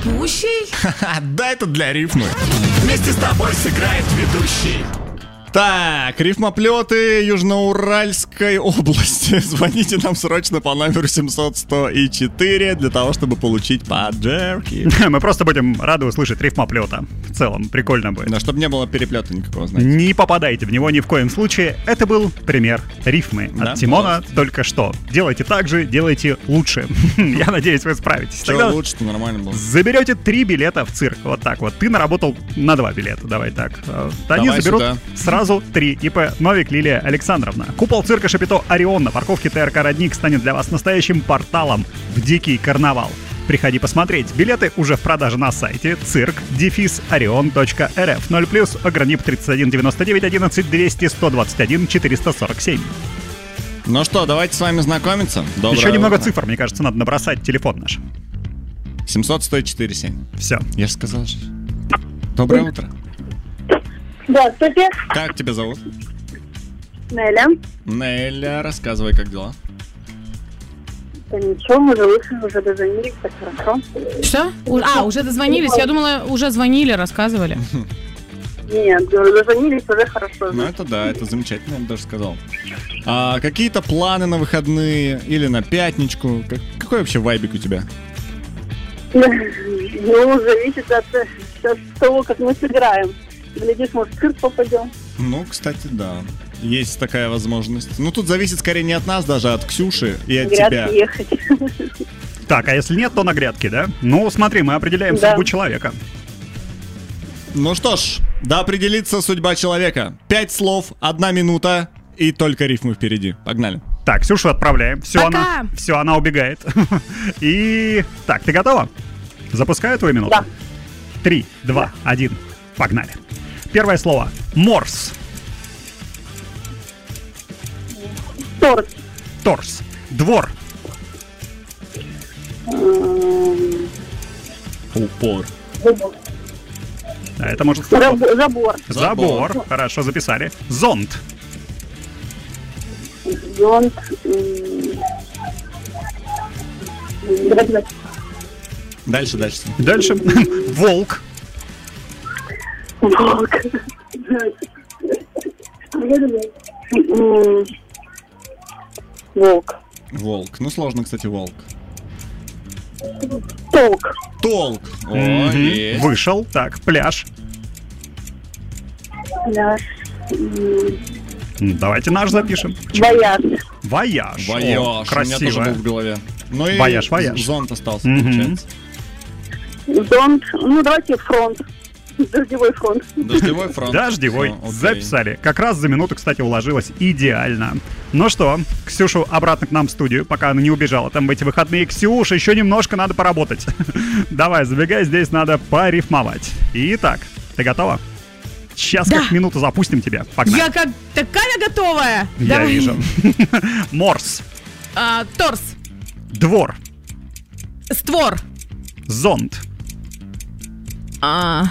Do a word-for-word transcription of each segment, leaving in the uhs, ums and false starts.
ведущий? Да, это для рифмы. Вместе с тобой сыграет ведущий. Так, рифмоплеты Южноуральской области. Звоните нам срочно по номеру семьсот сто четыре для того, чтобы получить подарки. Мы просто будем рады услышать рифмоплета. В целом, прикольно будет. Да, чтобы не было переплета никакого, знаете. Не попадайте в него ни в коем случае. Это был пример рифмы Да, от Тимона пожалуйста. только что. Делайте так же, делайте лучше. Я надеюсь, вы справитесь. Что Тогда лучше-то нормально было. заберете три билета в цирк. Вот так вот. Ты наработал на два билета. Давай так. Э, Они Давай заберут сюда. сразу три. ИП Новик Лилия Александровна. Купол цирка Шапито Орион на парковке ТРК «Родник» станет для вас настоящим порталом в дикий карнавал. Приходи посмотреть. Билеты уже в продаже на сайте цирк дефис орион точка эр эф. ноль плюс огранип тридцать один девяносто девять одиннадцать двести сто двадцать один четыреста сорок семь. Ну что, давайте с вами знакомиться. Доброе Еще немного утро. цифр, мне кажется, надо набросать телефон наш. семьсот сто четыре семь. Все. Я же сказал же. Доброе утро. Здравствуйте, Как тебя зовут? Неля. Неля, рассказывай, как дела. Да ничего, мы же вышли, уже дозвонились, так хорошо. Что? У- А, уже дозвонились? Я думала, уже звонили, рассказывали. Нет, уже дозвонились, уже хорошо. Ну это да, это замечательно, я бы даже сказал. А какие-то планы на выходные или на пятничку? Как- какой вообще вайбик у тебя? Ну, зависит от, от того, как мы сыграем. Глядишь, может, в цирк попадем. Ну, кстати, да. Есть такая возможность. Ну, тут зависит скорее не от нас, даже от Ксюши и от Говорят, тебя. ехать. Так, а если нет, то на грядке, да? Ну, смотри, мы определяем Да. судьбу человека. Ну что ж, да определится судьба человека. Пять слов, одна минута и только рифмы впереди. Погнали. Так, Ксюшу отправляем. Все, Пока. она, все, она убегает. И... Так, ты готова? Запускаю твою минуту? Да. Три, два, один. Погнали. Первое слово. Морс. Торт. Торс. Двор. Упор. А это может... Забор. Забор. Забор. Хорошо, записали. Зонт. Зонт. м, давайте, давайте. Дальше, дальше. Дальше. Волк. Волк. М, Волк. Волк. Ну, сложно, кстати, волк. Толк. Толк. О, Мгм. есть. Вышел. Так, пляж. Пляж. М, М, Давайте наш запишем. Вояж. Вояж. О, Вояж. У меня тоже был красиво. в голове. Ну и Вояж, вояж. зонт остался, Мгм. получается. Зонт. Ну, давайте фронт. Дождевой фронт. Дождевой фронт. Дождевой. Всё, окей. Записали. Как раз за минуту, кстати, уложилось идеально. Ну что, Ксюшу обратно к нам в студию, пока она не убежала там в эти выходные. Ксюша, еще немножко надо поработать. Давай, забегай, здесь надо порифмовать. Итак, ты готова? Сейчас Да. как минуту запустим тебя. Погнали. Я как такая готовая. Я Давай. вижу. Морс. А, торс. Двор. Створ. Зонт. А,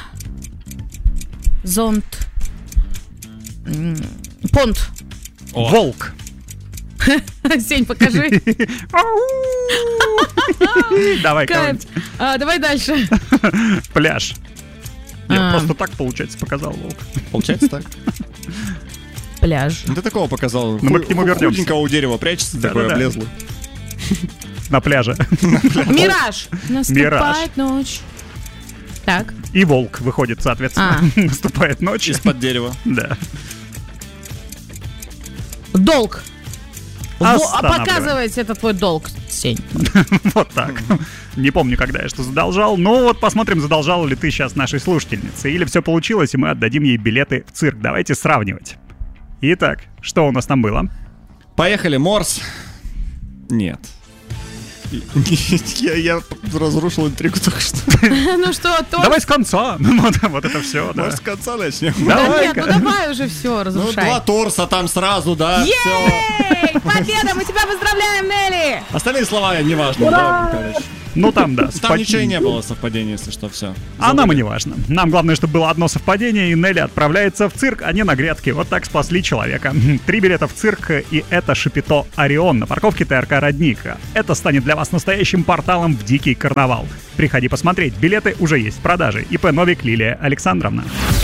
зонт. М, Понт. О. Волк. Сень, покажи. Давай, Кайф. кого-нибудь. А, давай дальше. Пляж. Я А. просто так, получается, показал волк. Получается так. Пляж. Ну, ты такого показал. Ну, мы к нему вернемся. Худенького у дерева прячется, такой Да-да-да. облезлый. На пляже. Мираж. Мираж. Наступает ночь. Так. И волк выходит, соответственно. А. Наступает ночь. Из-под дерева. Да. Долг. Во- а Останавливаем. показывается это твой долг, Сень. Вот так. Не помню, когда я что задолжал. Но вот посмотрим, задолжала ли ты сейчас нашей слушательнице. Или все получилось, и мы отдадим ей билеты в цирк. Давайте сравнивать. Итак, что у нас там было? Поехали, Морс. Нет. Я, я разрушил интригу только что. Ну что, торс? Давай с конца. Вот, вот это все, да. Может, с конца начнем? Да Давай-ка. нет, ну давай уже все, Ну, разрушай. два торса там сразу, да, все. Ей! Победа! Мы тебя поздравляем, Нелли! Остальные слова не важны, да, короче. Ну там, да. Там спа- ничего и не было совпадения, если что, все. А нам и не важно. Нам главное, чтобы было одно совпадение, и Нелли отправляется в цирк, а не на грядки. Вот так спасли человека. Три билета в цирк, и это Шапито Орион на парковке ТРК «Родник». Это станет для вас настоящим порталом в дикий карнавал. Приходи посмотреть. Билеты уже есть в продаже. ИП Новик Лилия Александровна.